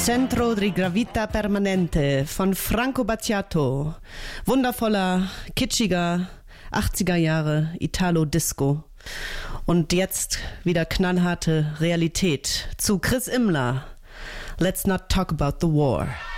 Centro di Gravità Permanente von Franco Battiato. Wundervoller, kitschiger 80er Jahre Italo-Disco. Und jetzt wieder knallharte Realität zu Chris Imler. Let's not talk about the war.